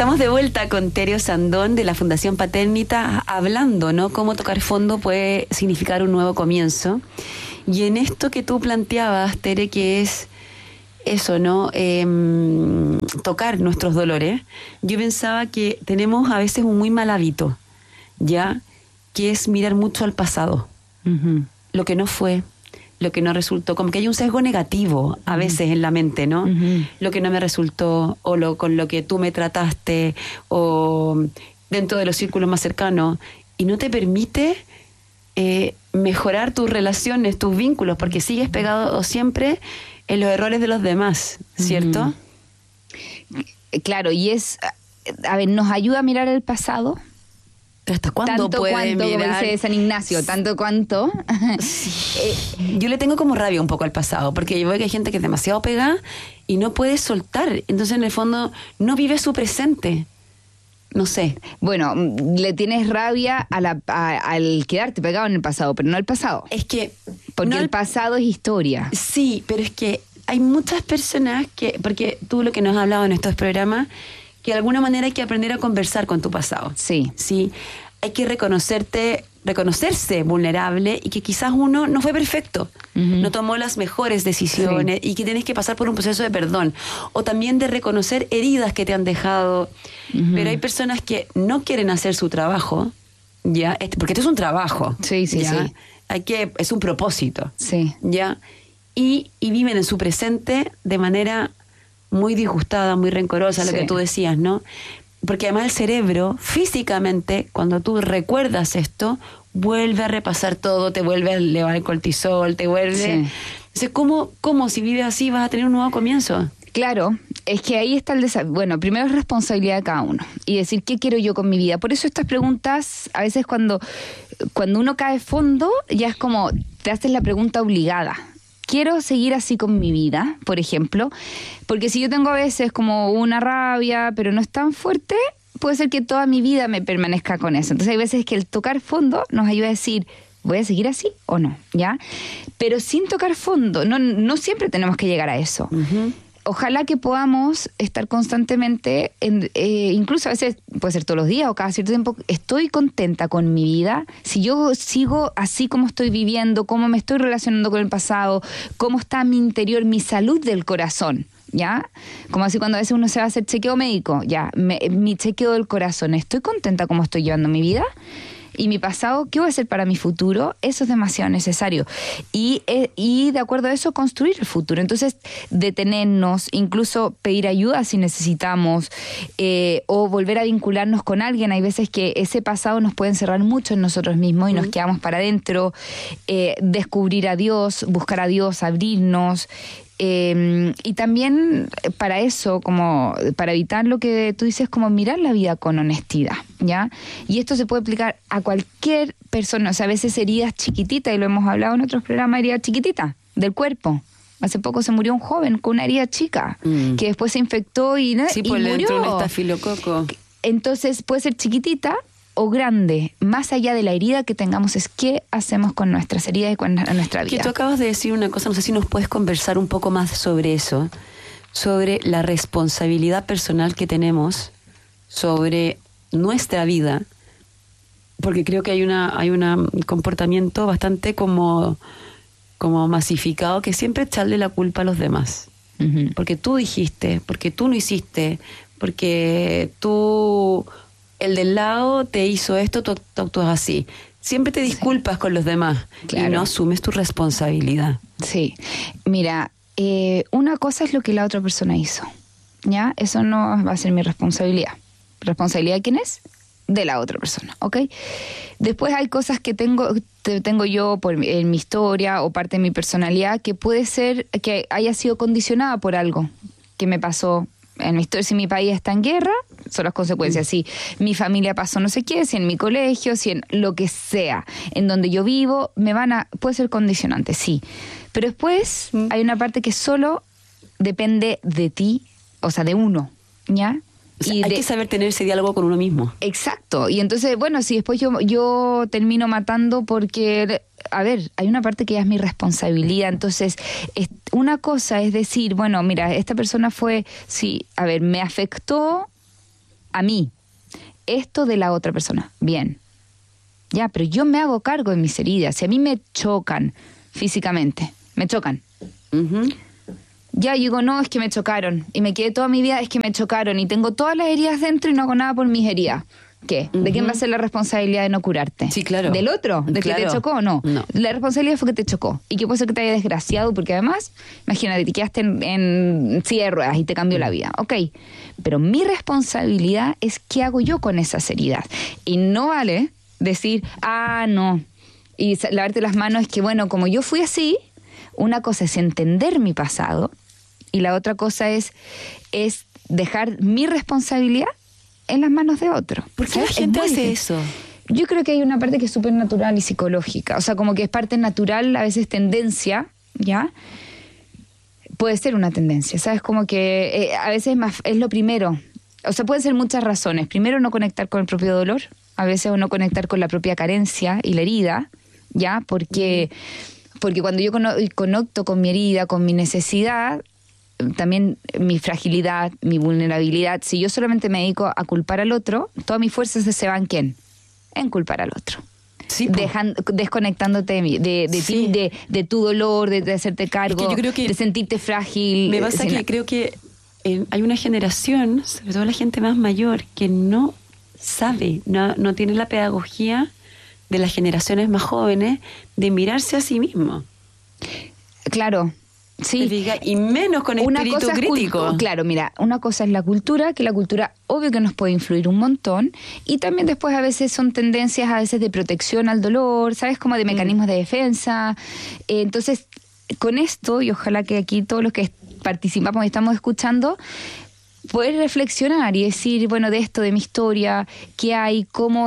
Estamos de vuelta con Tere Sandón de la Fundación Paternita hablando, ¿no? Cómo tocar fondo puede significar un nuevo comienzo. Y en esto que tú planteabas, Tere, que es eso, ¿no? Tocar nuestros dolores. Yo pensaba que tenemos a veces un muy mal hábito, ¿ya? Que es mirar mucho al pasado. Uh-huh. Lo que no fue, lo que no resultó, como que hay un sesgo negativo a veces en la mente, ¿no? Uh-huh. Lo que no me resultó, o con lo que tú me trataste, o dentro de los círculos más cercanos, y no te permite mejorar tus relaciones, tus vínculos, porque sigues pegado siempre en los errores de los demás, ¿cierto? Uh-huh. Claro, y nos ayuda a mirar el pasado. ¿Pero hasta cuándo puede mirar? Como dice San Ignacio, tanto cuanto. Sí. Yo le tengo como rabia un poco al pasado, porque yo veo que hay gente que es demasiado pegada y no puede soltar. Entonces, en el fondo, no vive su presente. No sé. Bueno, le tienes rabia al quedarte pegado en el pasado, pero no al pasado. Es que... Porque el pasado es historia. Sí, pero es que hay muchas personas que... Porque tú lo que nos has hablado en estos programas, que de alguna manera hay que aprender a conversar con tu pasado. Sí. Sí. Hay que reconocerse vulnerable y que quizás uno no fue perfecto, uh-huh. No tomó las mejores decisiones, sí. Y que tienes que pasar por un proceso de perdón o también de reconocer heridas que te han dejado. Uh-huh. Pero hay personas que no quieren hacer su trabajo, ¿ya? Porque esto es un trabajo. Sí, sí, ¿ya? Sí. Es un propósito. Sí. ¿Ya? Y viven en su presente de manera muy disgustada, muy rencorosa, sí. Lo que tú decías, ¿no? Porque además el cerebro, físicamente, cuando tú recuerdas esto, vuelve a repasar todo, te vuelve a elevar el cortisol, te vuelve... Sí. Entonces, ¿cómo si vives así vas a tener un nuevo comienzo? Claro, es que ahí está el desafío. Bueno, primero es responsabilidad de cada uno y decir qué quiero yo con mi vida. Por eso estas preguntas, a veces cuando uno cae fondo, ya es como te haces la pregunta obligada. ¿Quiero seguir así con mi vida, por ejemplo? Porque si yo tengo a veces como una rabia, pero no es tan fuerte, puede ser que toda mi vida me permanezca con eso. Entonces hay veces que el tocar fondo nos ayuda a decir, ¿voy a seguir así o no? ¿Ya? Pero sin tocar fondo, no siempre tenemos que llegar a eso. Uh-huh. Ojalá que podamos estar constantemente, incluso a veces puede ser todos los días o cada cierto tiempo, estoy contenta con mi vida. Si yo sigo así como estoy viviendo, cómo me estoy relacionando con el pasado, cómo está mi interior, mi salud del corazón, ¿ya? Como así cuando a veces uno se va a hacer chequeo médico, ya, mi chequeo del corazón, ¿estoy contenta cómo estoy llevando mi vida? Y mi pasado, ¿qué voy a hacer para mi futuro? Eso es demasiado necesario. Y de acuerdo a eso, construir el futuro. Entonces, detenernos, incluso pedir ayuda si necesitamos, o volver a vincularnos con alguien. Hay veces que ese pasado nos puede encerrar mucho en nosotros mismos y nos quedamos para adentro. Descubrir a Dios, buscar a Dios, abrirnos. Y también para eso, como para evitar lo que tú dices, como mirar la vida con honestidad, ¿ya? Y esto se puede aplicar a cualquier persona, o sea, a veces heridas chiquititas, y lo hemos hablado en otros programas, heridas chiquititas del cuerpo. Hace poco se murió un joven con una herida chica, que después se infectó y pues le entró un estafilococo. Entonces puede ser chiquitita o grande, más allá de la herida que tengamos, es qué hacemos con nuestras heridas y con nuestra vida. Que tú acabas de decir una cosa, no sé si nos puedes conversar un poco más sobre eso, sobre la responsabilidad personal que tenemos sobre nuestra vida, porque creo que hay un comportamiento bastante como masificado, que siempre echarle la culpa a los demás. Uh-huh. Porque tú dijiste, porque tú no hiciste, porque tú... el del lado te hizo esto, tú actúas así. Siempre te disculpas con los demás, claro. Y no asumes tu responsabilidad. Sí. Mira, una cosa es lo que la otra persona hizo, ¿ya? Eso no va a ser mi responsabilidad. ¿Responsabilidad de quién es? De la otra persona, ¿ok? Después hay cosas que tengo yo en mi historia o parte de mi personalidad que puede ser que haya sido condicionada por algo que me pasó. En mi historia, si mi país está en guerra, son las consecuencias. Si mi familia pasó no sé qué, si en mi colegio, si en lo que sea, en donde yo vivo, puede ser condicionante, sí. Pero después hay una parte que solo depende de ti, o sea, de uno, ¿ya? O sea, hay que saber tener ese diálogo con uno mismo. Exacto. Y entonces, bueno, si después yo termino matando porque, a ver, hay una parte que ya es mi responsabilidad. Entonces, una cosa es decir, bueno, mira, esta persona fue, sí, a ver, me afectó a mí, esto de la otra persona, bien. Ya, pero yo me hago cargo de mis heridas. Si a mí me chocan físicamente, me chocan. Ya, yo digo, no, es que me chocaron. Y me quedé toda mi vida, es que me chocaron. Y tengo todas las heridas dentro y no hago nada por mis heridas. ¿Qué? ¿De quién va a ser la responsabilidad de no curarte? Sí, claro. ¿Del otro? ¿De claro. que te chocó o no? No. La responsabilidad fue que te chocó. Y que puede ser que te haya desgraciado, porque además, imagínate, te quedaste en silla de ruedas y te cambió la vida. Ok, pero mi responsabilidad es qué hago yo con esas heridas. Y no vale decir, no. Y lavarte las manos es que, bueno, como yo fui así, una cosa es entender mi pasado y la otra cosa es dejar mi responsabilidad en las manos de otro. ¿Por qué la gente hace eso? Yo creo que hay una parte que es súper natural y psicológica. O sea, como que es parte natural, a veces tendencia, ¿ya? Puede ser una tendencia, ¿sabes? Como que a veces es lo primero. O sea, pueden ser muchas razones. Primero, no conectar con el propio dolor. A veces, o no conectar con la propia carencia y la herida, ¿ya? Porque cuando yo conecto con mi herida, con mi necesidad, también mi fragilidad, mi vulnerabilidad, si yo solamente me dedico a culpar al otro, toda mi fuerza se va en ¿quién? En culpar al otro. Sí, desconectándote de sí. ti, de tu dolor, de hacerte cargo, yo creo que de sentirte frágil. Me pasa que creo que hay una generación, sobre todo la gente más mayor, que no sabe, no tiene la pedagogía de las generaciones más jóvenes de mirarse a sí mismo. Claro. Sí. Y menos con espíritu crítico. Claro, mira, una cosa es la cultura, que la cultura obvio que nos puede influir un montón, y también después a veces son tendencias a veces de protección al dolor, ¿sabes? Como de mecanismos de defensa. Entonces, con esto, y ojalá que aquí todos los que participamos y estamos escuchando, poder reflexionar y decir, bueno, de esto, de mi historia, qué hay,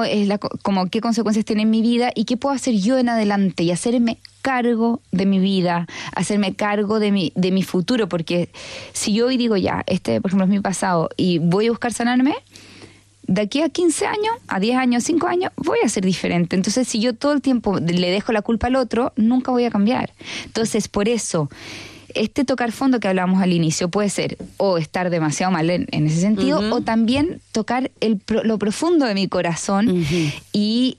qué consecuencias tiene en mi vida y qué puedo hacer yo en adelante y hacerme cargo de mi vida, hacerme cargo de mi futuro, porque si yo hoy digo ya, por ejemplo es mi pasado y voy a buscar sanarme, de aquí a 15 años, a 10 años, 5 años, voy a ser diferente. Entonces, si yo todo el tiempo le dejo la culpa al otro, nunca voy a cambiar. Entonces, por eso, tocar fondo que hablábamos al inicio puede ser o estar demasiado mal en ese sentido, o también tocar lo profundo de mi corazón y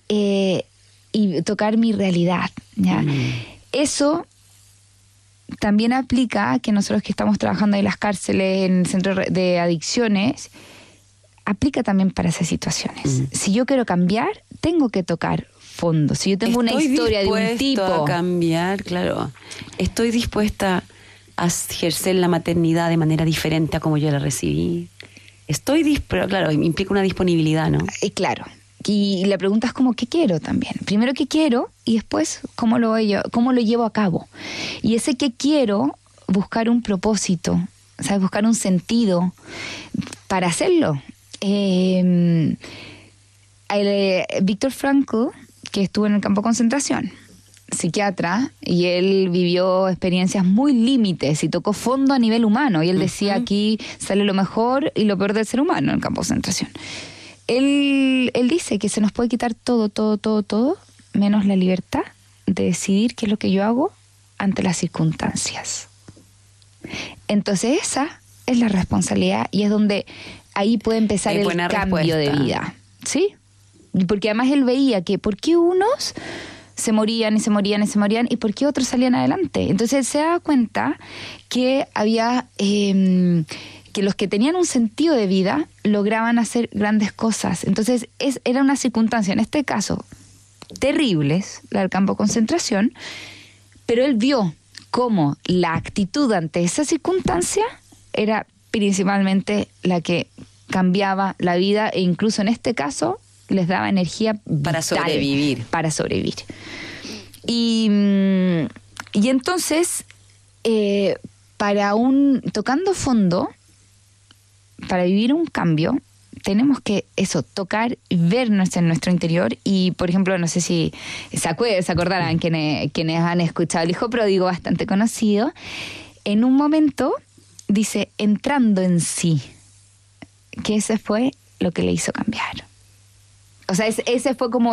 tocar mi realidad, ¿ya? Eso también aplica a que nosotros que estamos trabajando en las cárceles, en el centro de adicciones, aplica también para esas situaciones. Si yo quiero cambiar, tengo que tocar fondo. Si yo tengo una historia de un tipo... a cambiar, claro. Estoy dispuesta a ejercer la maternidad de manera diferente a como yo la recibí. Pero claro, implica una disponibilidad, ¿no? Claro. Y la pregunta es como, ¿qué quiero también? Primero, ¿qué quiero? Y después, ¿cómo lo llevo a cabo? Y ese ¿qué quiero? Buscar un propósito, ¿sabes? Buscar un sentido para hacerlo. Viktor Frankl, que estuvo en el campo de concentración, psiquiatra, y él vivió experiencias muy límites y tocó fondo a nivel humano. Y él decía, aquí sale lo mejor y lo peor del ser humano en el campo de concentración. Él dice que se nos puede quitar todo, menos la libertad de decidir qué es lo que yo hago ante las circunstancias. Entonces esa es la responsabilidad y es donde ahí puede empezar el cambio de vida, ¿sí? Porque además él veía que por qué unos se morían y por qué otros salían adelante. Entonces él se daba cuenta que había... que los que tenían un sentido de vida lograban hacer grandes cosas. Entonces era una circunstancia, en este caso, terribles, la del campo de concentración, pero él vio cómo la actitud ante esa circunstancia era principalmente la que cambiaba la vida e incluso en este caso les daba energía para sobrevivir. Y entonces, tocando fondo, para vivir un cambio, tenemos que tocar y vernos en nuestro interior. Y, por ejemplo, no sé si se acordarán quienes han escuchado El Hijo Pródigo, bastante conocido. En un momento dice, entrando en sí, que ese fue lo que le hizo cambiar. O sea, ese fue como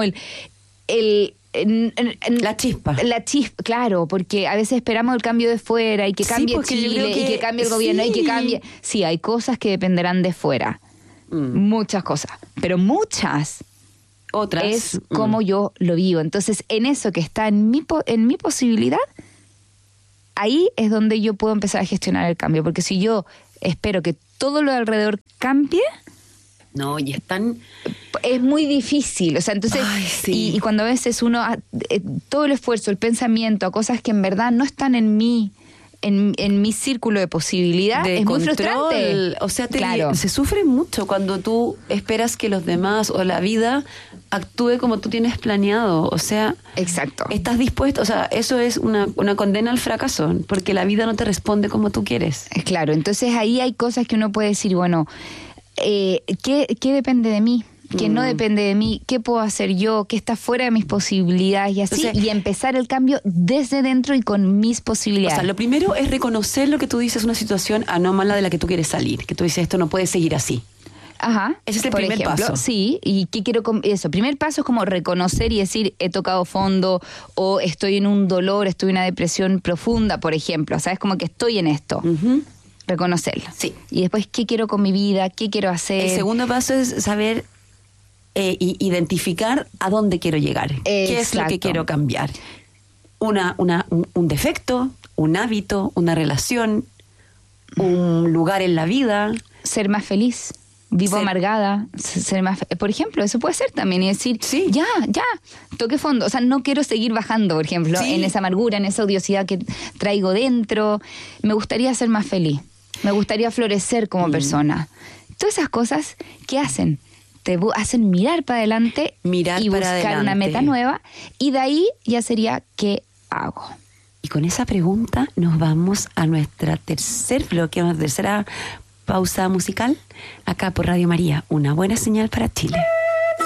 la chispa, claro, porque a veces esperamos el cambio de fuera y que cambie Chile y que cambie el gobierno y que cambie. Sí, hay cosas que dependerán de fuera, muchas cosas, pero muchas. Otras. Es como yo lo vivo. Entonces, en eso que está en mi posibilidad, ahí es donde yo puedo empezar a gestionar el cambio. Porque si yo espero que todo lo de alrededor cambie, No, y están... es muy difícil. O sea, entonces, Ay, sí. y cuando a veces uno, todo el esfuerzo, el pensamiento a cosas que en verdad no están en mí, en mi círculo de posibilidad, de es muy control. frustrante. O sea, Claro. se sufre mucho cuando tú esperas que los demás o la vida actúe como tú tienes planeado. O sea, Exacto. estás dispuesto, o sea, eso es una condena al fracaso, porque la vida no te responde como tú quieres. Claro, entonces ahí hay cosas que uno puede decir, bueno, ¿qué depende de mí? ¿Qué no depende de mí? ¿Qué puedo hacer yo? ¿Qué está fuera de mis posibilidades? Y así, Entonces, y empezar el cambio desde dentro y con mis O posibilidades. sea, lo primero es reconocer lo que tú dices, una situación anómala de la que tú quieres salir, que tú dices, esto no puede seguir así. Ajá. Ese es el por primer ejemplo, paso. Sí, y qué quiero eso. Primer paso es como reconocer y decir, he tocado fondo, o estoy en un dolor, estoy en una depresión profunda, por ejemplo. ¿Sabes? Como que estoy en esto. Reconocerlo. Sí. Y después, ¿qué quiero con mi vida? ¿Qué quiero hacer? El segundo paso es saber identificar a dónde quiero llegar. ¿Qué es lo que Exacto. quiero cambiar? Un defecto, un hábito, una relación, un lugar en la vida. Ser más feliz. Vivo Ser- amargada, ser más... Por ejemplo, eso puede ser también. Y decir, Sí. ya, toqué fondo. O sea, no quiero seguir bajando, por ejemplo, Sí. en esa amargura, en esa odiosidad que traigo dentro. Me gustaría ser más feliz. Me gustaría florecer como persona. Todas esas cosas, ¿qué hacen? Te hacen mirar para adelante Mirar y para buscar una adelante. meta nueva. Y de ahí ya sería, ¿qué hago? Y con esa pregunta nos vamos a nuestra tercer bloque, a nuestra tercera pausa musical, acá por Radio María. Una buena señal para Chile.